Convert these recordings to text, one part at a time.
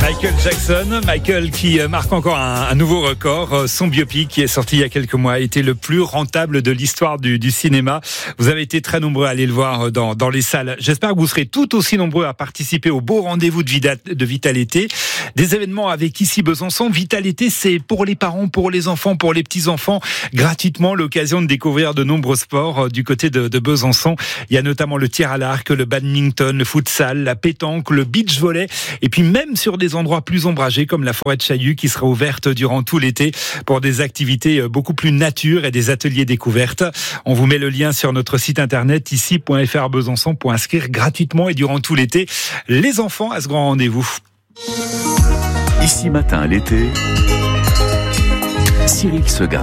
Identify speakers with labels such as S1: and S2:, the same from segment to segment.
S1: Michael Jackson, Michael qui marque encore un nouveau record. Son biopic qui est sorti il y a quelques mois a été le plus rentable de l'histoire du cinéma. Vous avez été très nombreux à aller le voir dans les salles. J'espère que vous serez tout aussi nombreux à participer au beau rendez-vous de Vitalité. Des événements avec Ici Besançon. Vitalité, c'est pour les parents, pour les enfants, pour les petits-enfants. Gratuitement, l'occasion de découvrir de nombreux sports du côté de Besançon. Il y a notamment le tir à l'arc, le badminton, le futsal, la pétanque, le beach volley. Et puis même sur des endroits plus ombragés comme la forêt de Chaillu qui sera ouverte durant tout l'été pour des activités beaucoup plus nature et des ateliers découvertes. On vous met le lien sur notre site internet ici.fr Besançon pour inscrire gratuitement et durant tout l'été les enfants à ce grand rendez-vous.
S2: Ici matin l'été, Cyril Seguin.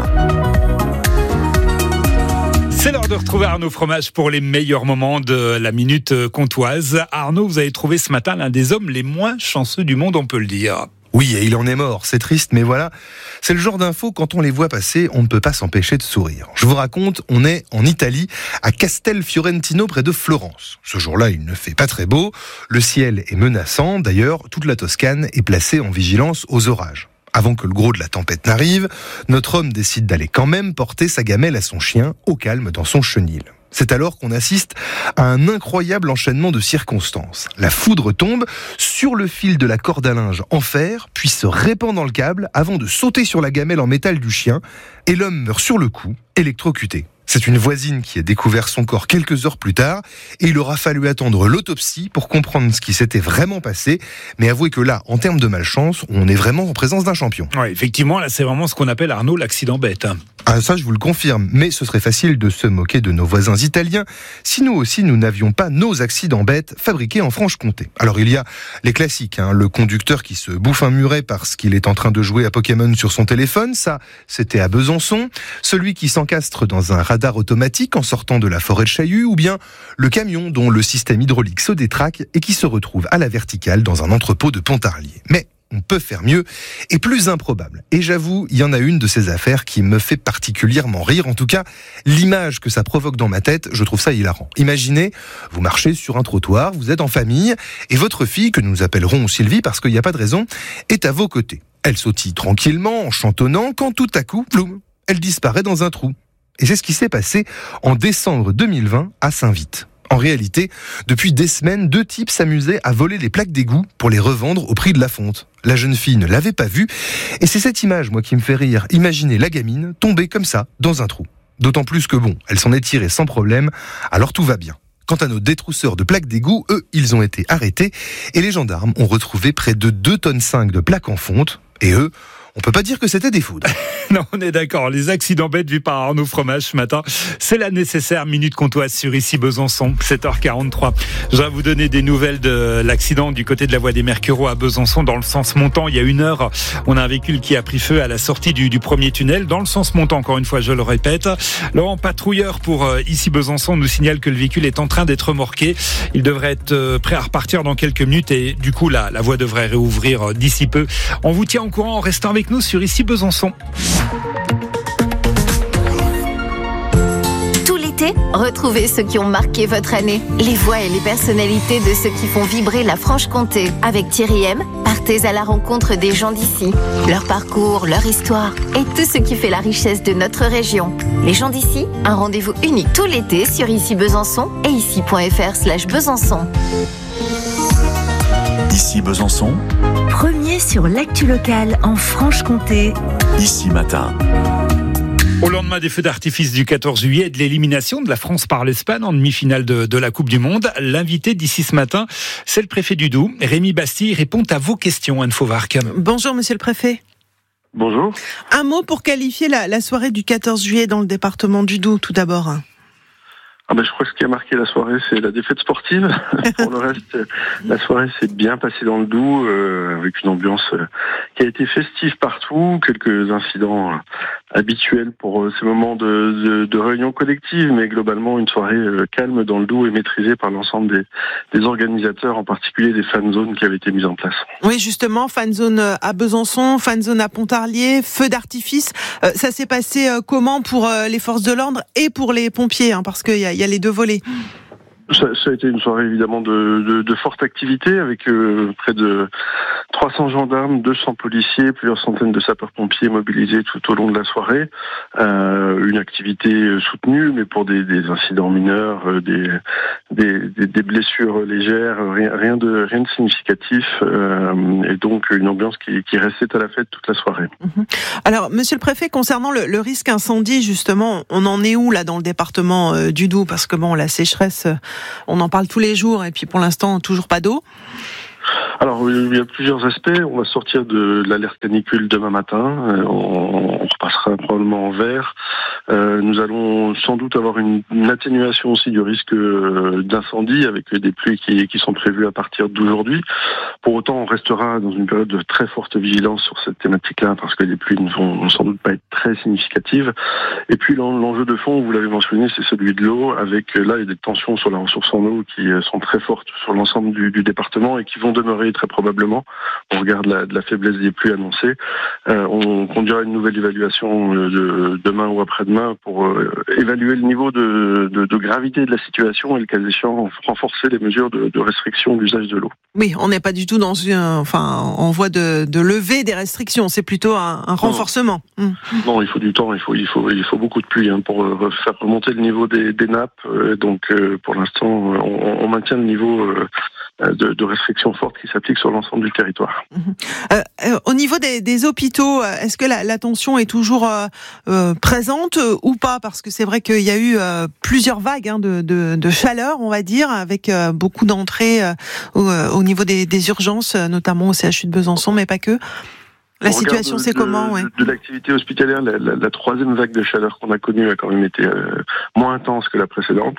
S1: C'est l'heure de retrouver Arnaud Fromage pour les meilleurs moments de la Minute Comtoise. Arnaud, vous avez trouvé ce matin l'un des hommes les moins chanceux du monde, on peut le dire.
S3: Oui, et il en est mort, c'est triste, mais voilà, c'est le genre d'infos, quand on les voit passer, on ne peut pas s'empêcher de sourire. Je vous raconte, on est en Italie, à Castelfiorentino, près de Florence. Ce jour-là, il ne fait pas très beau, le ciel est menaçant, d'ailleurs, toute la Toscane est placée en vigilance aux orages. Avant que le gros de la tempête n'arrive, notre homme décide d'aller quand même porter sa gamelle à son chien, au calme dans son chenil. C'est alors qu'on assiste à un incroyable enchaînement de circonstances. La foudre tombe sur le fil de la corde à linge en fer, puis se répand dans le câble avant de sauter sur la gamelle en métal du chien, et l'homme meurt sur le coup, électrocuté. C'est une voisine qui a découvert son corps quelques heures plus tard, et il aura fallu attendre l'autopsie pour comprendre ce qui s'était vraiment passé. Mais avouez que là, en termes de malchance, on est vraiment en présence d'un champion.
S1: Ouais, effectivement, là c'est vraiment ce qu'on appelle, Arnaud, l'accident bête.
S3: Ah, ça je vous le confirme, mais ce serait facile de se moquer de nos voisins italiens si nous aussi nous n'avions pas nos accidents bêtes fabriqués en Franche-Comté. Alors il y a les classiques, le conducteur qui se bouffe un muret parce qu'il est en train de jouer à Pokémon sur son téléphone, ça c'était à Besançon, celui qui s'encastre dans un radar automatique en sortant de la forêt de Chaillu, ou bien le camion dont le système hydraulique se détraque et qui se retrouve à la verticale dans un entrepôt de Pontarlier. Mais on peut faire mieux et plus improbable. Et j'avoue, il y en a une de ces affaires qui me fait particulièrement rire. En tout cas, l'image que ça provoque dans ma tête, je trouve ça hilarant. Imaginez, vous marchez sur un trottoir, vous êtes en famille, et votre fille, que nous appellerons Sylvie parce qu'il n'y a pas de raison, est à vos côtés. Elle sautille tranquillement, en chantonnant, quand tout à coup, ploum, elle disparaît dans un trou. Et c'est ce qui s'est passé en décembre 2020 à Saint-Vite. En réalité, depuis des semaines, 2 types s'amusaient à voler les plaques d'égout pour les revendre au prix de la fonte. La jeune fille ne l'avait pas vue, et c'est cette image, moi, qui me fait rire. Imaginez la gamine tomber comme ça, dans un trou. D'autant plus que bon, elle s'en est tirée sans problème, alors tout va bien. Quant à nos détrousseurs de plaques d'égout, eux, ils ont été arrêtés, et les gendarmes ont retrouvé près de 2,5 tonnes de plaques en fonte, et eux, on peut pas dire que c'était des foudres.
S1: Non, on est d'accord. Les accidents bêtes vus par Arnaud Fromage ce matin, c'est la nécessaire Minute Comtoise sur Ici Besançon, 7h43. Je vais vous donner des nouvelles de l'accident du côté de la voie des Mercureaux à Besançon, dans le sens montant. Il y a 1 heure, on a un véhicule qui a pris feu à la sortie du premier tunnel, dans le sens montant, encore une fois, je le répète. Laurent Patrouilleur pour Ici Besançon nous signale que le véhicule est en train d'être remorqué. Il devrait être prêt à repartir dans quelques minutes et du coup, la voie devrait réouvrir d'ici peu. On vous tient au courant en restant avec nous sur Ici Besançon.
S4: Tout l'été, retrouvez ceux qui ont marqué votre année. Les voix et les personnalités de ceux qui font vibrer la Franche-Comté. Avec Thierry M, partez à la rencontre des gens d'ici. Leur parcours, leur histoire et tout ce qui fait la richesse de notre région. Les gens d'ici, un rendez-vous unique tout l'été sur Ici Besançon et ici.fr/Besançon.
S2: Ici Besançon,
S5: Premier sur l'actu locale en Franche-Comté.
S2: Ici matin.
S1: Au lendemain des feux d'artifice du 14 juillet et de l'élimination de la France par l'Espagne en demi-finale de la Coupe du Monde, l'invité d'ici ce matin, c'est le préfet du Doubs. Rémi Bastille répond à vos questions, Anne Fauvarc.
S6: Bonjour monsieur le préfet.
S7: Bonjour.
S6: Un mot pour qualifier la soirée du 14 juillet dans le département du Doubs, tout d'abord.
S7: Je crois que ce qui a marqué la soirée, c'est la défaite sportive. Pour le reste, la soirée s'est bien passée dans le Doubs, avec une ambiance qui a été festive partout, quelques incidents habituels pour ces moments de réunion collective, mais globalement une soirée calme dans le Doubs et maîtrisée par l'ensemble des organisateurs, en particulier des fan zones qui avaient été mises en place.
S6: Oui, justement, fan zone à Besançon, fan zone à Pontarlier, feu d'artifice. Ça s'est passé comment pour les forces de l'ordre et pour les pompiers, parce qu'il y a les deux volets.
S7: Ça a été une soirée évidemment de forte activité avec près de 300 gendarmes, 200 policiers, plusieurs centaines de sapeurs-pompiers mobilisés tout au long de la soirée. Une activité soutenue, mais pour des incidents mineurs, des blessures légères, rien de significatif, et donc une ambiance qui restait à la fête toute la soirée.
S6: Alors, monsieur le préfet, concernant le risque incendie, justement, on en est où là dans le département du Doubs? Parce que bon, la sécheresse, on en parle tous les jours, et puis pour l'instant, toujours pas d'eau.
S7: Alors, il y a plusieurs aspects. On va sortir de l'alerte canicule demain matin. On repassera probablement en vert. Nous allons sans doute avoir une atténuation aussi du risque d'incendie avec des pluies qui sont prévues à partir d'aujourd'hui. Pour autant, on restera dans une période de très forte vigilance sur cette thématique-là parce que les pluies ne vont sans doute pas être très significatives. Et puis, l'enjeu de fond, vous l'avez mentionné, c'est celui de l'eau avec là, il y a des tensions sur la ressource en eau qui sont très fortes sur l'ensemble du département et qui vont demeurer très probablement. On regarde la faiblesse des pluies annoncées. On conduira une nouvelle évaluation demain ou après-demain pour évaluer le niveau de gravité de la situation et le cas échéant renforcer les mesures de restriction d'usage de l'eau.
S6: Oui, on n'est pas du tout en voie de lever des restrictions, c'est plutôt un renforcement.
S7: Non, il faut du temps, il faut beaucoup de pluie pour faire remonter le niveau des nappes. Donc pour l'instant, on maintient le niveau de restrictions fortes qui s'appliquent sur l'ensemble du territoire.
S6: Au niveau des hôpitaux, est-ce que la tension est toujours présente ou pas? Parce que c'est vrai qu'il y a eu plusieurs vagues de chaleur, on va dire, avec beaucoup d'entrées au niveau des urgences, notamment au CHU de Besançon, mais pas que. La situation, c'est comment?
S7: De l'activité hospitalière, la troisième vague de chaleur qu'on a connue a quand même été moins intense que la précédente.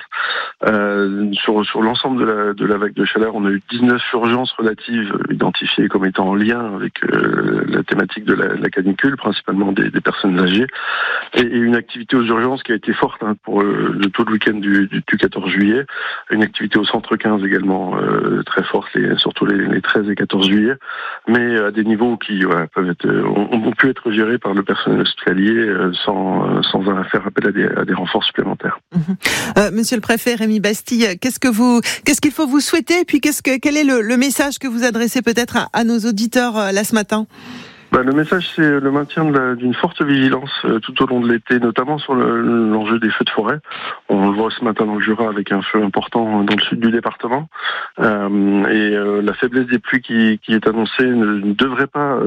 S7: Sur l'ensemble de la vague de chaleur, on a eu 19 urgences relatives identifiées comme étant en lien avec la thématique de la canicule, principalement des personnes âgées, et une activité aux urgences qui a été forte pour tout le week-end du 14 juillet, une activité au centre 15 également très forte, surtout les 13 et 14 juillet, mais à des niveaux qui peuvent ont pu être gérés par le personnel hospitalier sans faire appel à des renforts supplémentaires.
S6: Monsieur le préfet Rémi Bastille, qu'est-ce qu'il faut vous souhaiter, et puis quel est le message que vous adressez peut-être à nos auditeurs là ce matin?
S7: Le message, c'est le maintien d'une forte vigilance tout au long de l'été, notamment sur l'enjeu des feux de forêt. On le voit ce matin dans le Jura avec un feu important dans le sud du département. Et la faiblesse des pluies qui est annoncée ne devrait pas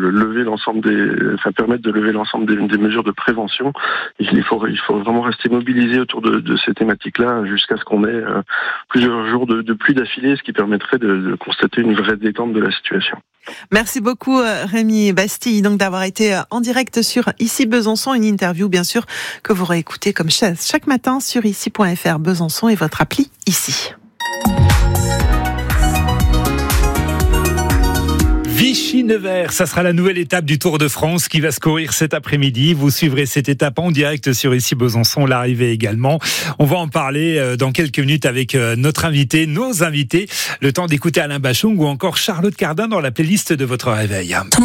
S7: permettre de lever l'ensemble des mesures de prévention. Il faut vraiment rester mobilisé autour de ces thématiques-là jusqu'à ce qu'on ait plusieurs jours de pluie d'affilée, ce qui permettrait de constater une vraie détente de la situation.
S6: Merci beaucoup Rémi Bastille donc d'avoir été en direct sur Ici Besançon, une interview bien sûr que vous réécoutez comme chaque matin sur ici.fr Besançon et votre appli Ici.
S1: Vichy-Nevers, ça sera la nouvelle étape du Tour de France qui va se courir cet après-midi. Vous suivrez cette étape en direct sur Ici Besançon, l'arrivée également. On va en parler dans quelques minutes avec nos invités. Le temps d'écouter Alain Bachung ou encore Charlotte Cardin dans la playlist de votre réveil.